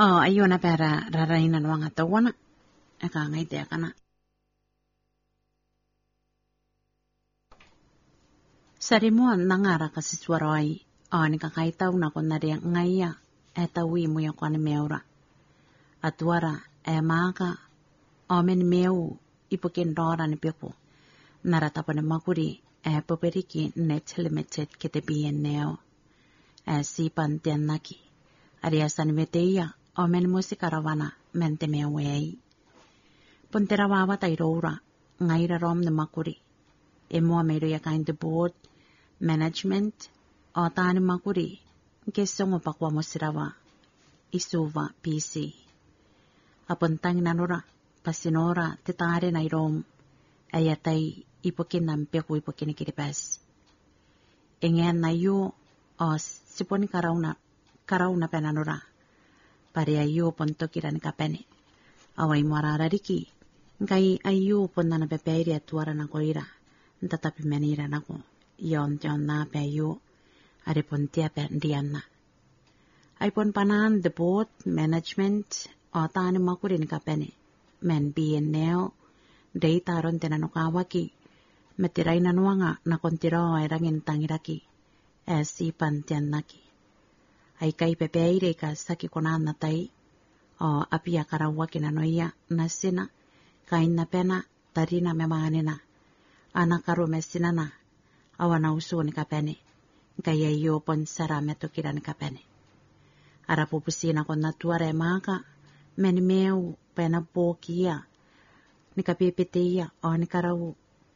Ayun na pera rarainan wanga tawana. Eka ngai te kana. Sarimuan nangara kasi suaroi. Ni kakaitaw na kon nari ngaya. Tawi mo yung kwan meura. Atwara maka. Men meu ipukin dora ni pepo. Naratapan na makuri. Poperiki net limited kete bien neo. Sipan tian naki. Ariasan meteia. Men musikarawana mente mewei. Punterawawa tairora. Ngaira rom na makuri. Mua meiro ya kain the board. Management. Tani makuri. Kesongo pakwa musirawa. Isuva PC. Apuntang nanora. Pasinora titare na irom. Ayatay ipukin nampeku ipukin ikiripes. Ingen na yu. Siponi karauna penanora. Pare ayu punto kiran kapene. Away mararariki. Ngai ayu pun na napepeiri atuara na koira. Tatapi menira nako. Yon na pe ayu. Are pun tiape ndiana. Ay pun panan the board management. Tani makurin kapene. Men bien neo. Data ron tenanokawaki. Metiray na nuanga na kontiro ay rangin tangiraki. Sipan tiyan naki. Ay kay pepeire ka saki konan na tay. Apia karawaki na noya na sina. Kain na pena tarina memanina. Anakaru mesina na. Awana usu ni kapene. Kaya iyo pon sara metokira ni kapene. Arapupusina kon natuare maka. Menimeu pena pokia. Ni kapipitia ni karau.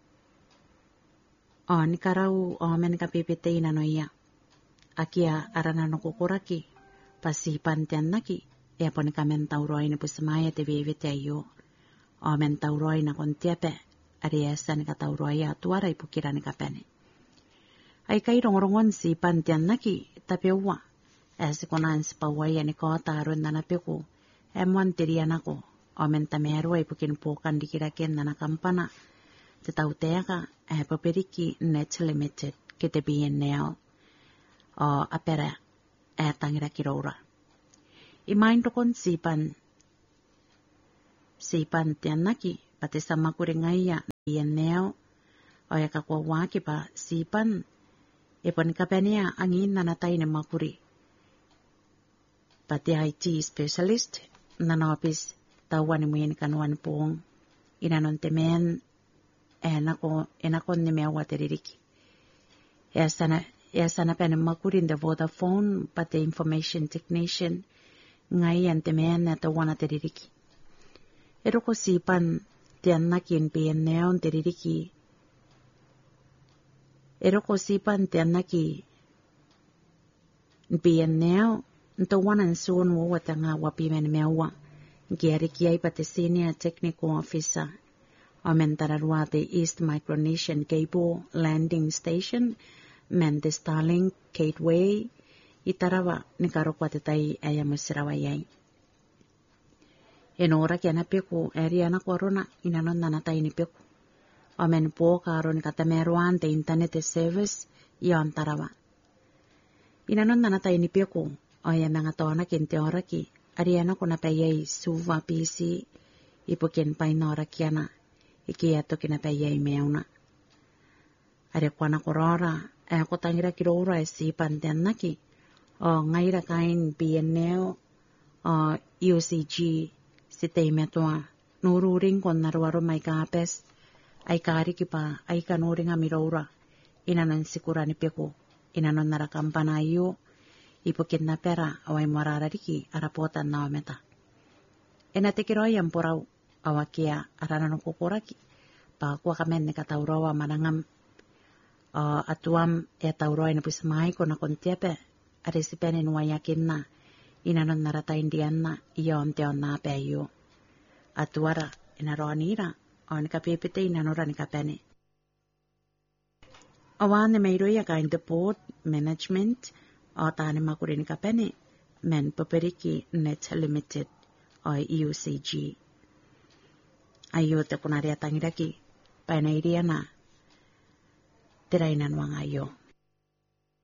Ni karau men kapipitia na noya. Akia arana no kukuraki. Pasipan tiyan naki. Po ni kamen tauroi ni pusamaya te vivite ayo. Men tauroi na kontiape. Ariasa ni katauroi atuara ipukira ni kapene. Ay kay rongorongon si pan tiyan naki. Tapiwa. Sikonan si pawaya ni kota aron na napiku. Muan tirian ako. Men tameru ipukin pokan dikirakin na nakampana. Titauteka. Paperiki net limited. Kite bien neo. Apera. Tangira kirora. Imain tokon sipan tiyan naki. Pati sa makuringaya. Bien neo. Yakakwa waki pa sipan. Ipon kapenya angin nanatay na makuri. Pati IT specialist. Nanopis. Tawan mo yan kanuan pong. Inanon temen. Enakon ni mewa teririki. Sana pa na makurin the Vodafone. Pati information technician. Ngayon temen na tawan na teririki. Ero ko sipan. Tiyan nakin piyan neon teririki. Ero ko sipan tiyan naki. Piyan neo. Tawan ang suon mo watanga wapimen mewa. Geri kiyay pati senior technical officer. Mentararwate East Micronesian Cable Landing Station. Mente Starlink Gateway. Itarawa ni karokwate tay ayamusrawayay. Enora kya napiku area na korona inanon na natay ni piku. Men po karon katameruan te internet service yon tarawa. Inanon na natay ni piku. Mga tona kinti oraki. Ariana ko napayay suva PC. Ipukin pa inora kiana. Ikiyato kinapayay meuna. Ari kwa na korora. Ko tangira kirora sipan tiyan naki. Ngaira kain BNL. UCG. Si Taymetua. Nururing kon narwaro may kapes. Ay kari kipa. Ay kanuring amirora. Inanon sikura ni piku. Inanon narakampanayo. Ipukin na pera away mararariki arapotan na ometa. Enatikiroy ang puraw awakia aranan kukuraki. Pakwa kamen ni kataurawa manangam. Atuam etauroy na pismay ko na kontiepe. Arisipenin wayakin na. Inanon naratayin diyan na iyon tiyon na peyo. Atuara inaronira o nikapipite inanora nikapene. Awan ni mayroy kain the board management. Tani makurin kapene. Men paperiki net limited. UCG. Ayo te kunari atangiraki. Painairiana. Tirainan wang ayo.